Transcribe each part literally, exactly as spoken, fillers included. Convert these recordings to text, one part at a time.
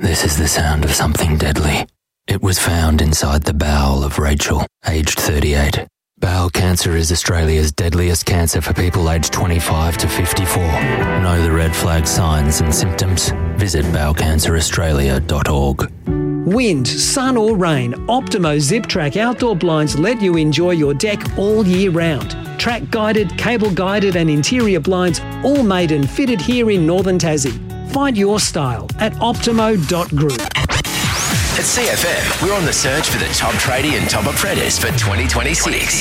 This is the sound of something deadly. It was found inside the bowel of Rachel, aged thirty-eight. Bowel cancer is Australia's deadliest cancer for people aged twenty-five to fifty-four. Know the red flag signs and symptoms? Visit bowel cancer australia dot org. Wind, sun or rain, Optimo Zip Track outdoor blinds let you enjoy your deck all year round. Track guided, cable guided and interior blinds, all made and fitted here in Northern Tassie. Find your style at optimo dot group. At C F M, we're on the search for the top tradie and top apprentice for twenty twenty-six.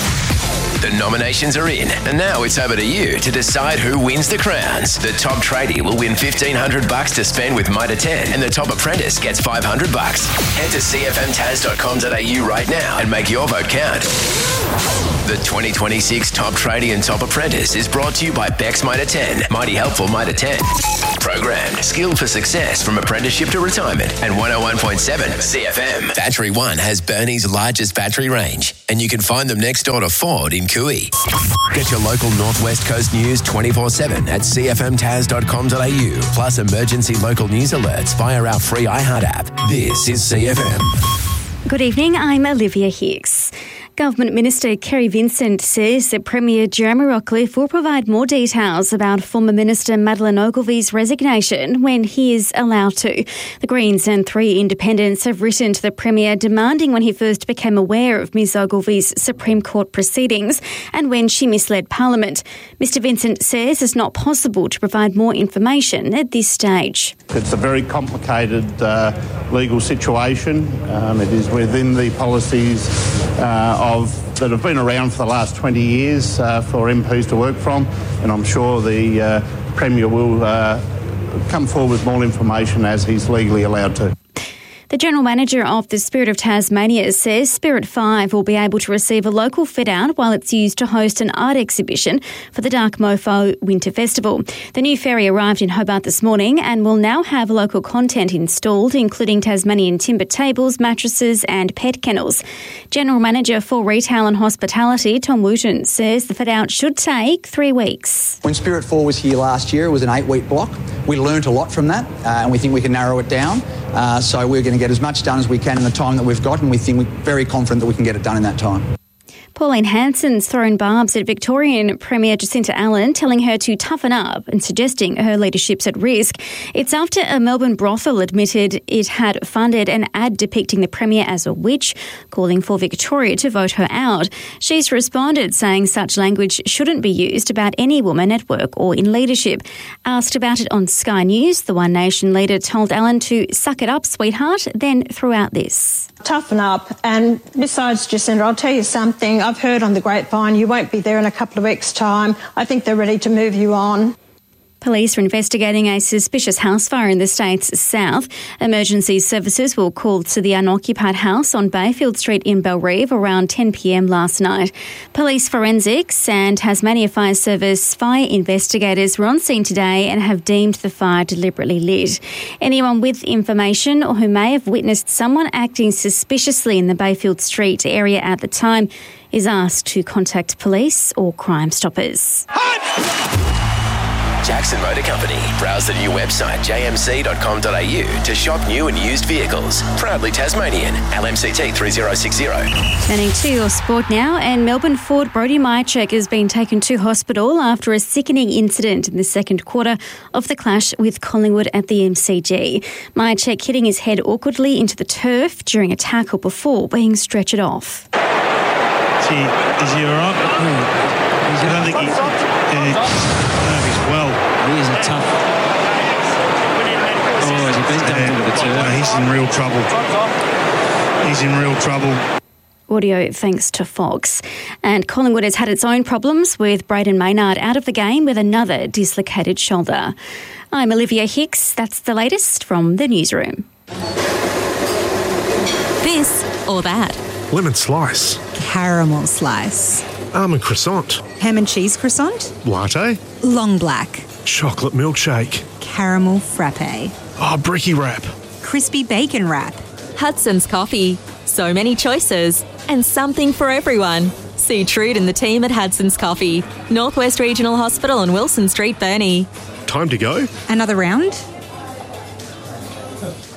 The nominations are in, and now it's over to you to decide who wins the crowns. The top tradie will win fifteen hundred bucks to spend with Mitre ten, and the top apprentice gets five hundred bucks. Head to c f m tas dot com dot a u right now and make your vote count. The twenty twenty-six Top Tradie and Top Apprentice is brought to you by Bex Mitre ten, Mighty Helpful Mitre ten. Programmed, skilled for success from apprenticeship to retirement, and one oh one point seven C F M. Battery One has Burnie's largest battery range, and you can find them next door to Ford in Cooey. Get your local Northwest Coast news twenty-four seven at c f m tas dot com dot a u, plus emergency local news alerts via our free iHeart app. This is C F M. Good evening, I'm Olivia Hicks. Government Minister Kerry Vincent says that Premier Jeremy Rockliff will provide more details about former Minister Madeleine Ogilvy's resignation when he is allowed to. The Greens and three independents have written to the Premier demanding when he first became aware of Ms Ogilvy's Supreme Court proceedings and when she misled Parliament. Mister Vincent says it's not possible to provide more information at this stage. It's a very complicated uh, legal situation. Um, it is within the policies uh, of that have been around for the last twenty years uh, for M Ps to work from, and I'm sure the uh, Premier will uh, come forward with more information as he's legally allowed to. The General Manager of the Spirit of Tasmania says Spirit five will be able to receive a local fit-out while it's used to host an art exhibition for the Dark Mofo Winter Festival. The new ferry arrived in Hobart this morning and will now have local content installed, including Tasmanian timber tables, mattresses and pet kennels. General Manager for Retail and Hospitality, Tom Wooten, says the fit-out should take three weeks. When Spirit four was here last year, it was an eight-week block. We learnt a lot from that uh, and we think we can narrow it down. Uh, so we're going to get as much done as we can in the time that we've got, and we think we're very confident that we can get it done in that time. Pauline Hanson's thrown barbs at Victorian Premier Jacinta Allen, telling her to toughen up and suggesting her leadership's at risk. It's after a Melbourne brothel admitted it had funded an ad depicting the Premier as a witch, calling for Victoria to vote her out. She's responded saying such language shouldn't be used about any woman at work or in leadership. Asked about it on Sky News, the One Nation leader told Allen to suck it up, sweetheart, then threw out this. Toughen up. And besides, Jacinta, I'll tell you something. I've heard on the grapevine you won't be there in a couple of weeks' time. I think they're ready to move you on. Police are investigating a suspicious house fire in the state's south. Emergency services were called to the unoccupied house on Bayfield Street in Bellerive around ten p.m. last night. Police forensics and Tasmania Fire Service fire investigators were on scene today and have deemed the fire deliberately lit. Anyone with information or who may have witnessed someone acting suspiciously in the Bayfield Street area at the time is asked to contact police or Crime Stoppers. Jackson Motor Company. Browse the new website j m c dot com dot a u to shop new and used vehicles. Proudly Tasmanian. L M C T three zero six zero. Turning to your sport now, and Melbourne forward Brodie Myercheck has been taken to hospital after a sickening incident in the second quarter of the clash with Collingwood at the M C G. Myercheck hitting his head awkwardly into the turf during a tackle before being stretchered off. Is he, is he all right? I don't think he... Uh, Well, he is a tough. Oh, has he been dumped into the turf? No, he's in real trouble. He's in real trouble. Audio thanks to Fox. And Collingwood has had its own problems with Braden Maynard out of the game with another dislocated shoulder. I'm Olivia Hicks. That's the latest from the newsroom. This or that. Lemon slice. Caramel slice. Almond croissant. Ham and cheese croissant. Latte. Long black. Chocolate milkshake. Caramel frappe. Oh, bricky wrap. Crispy bacon wrap. Hudson's Coffee. So many choices and something for everyone. See Trude and the team at Hudson's Coffee. Northwest Regional Hospital on Wilson Street, Burnie. Time to go? Another round?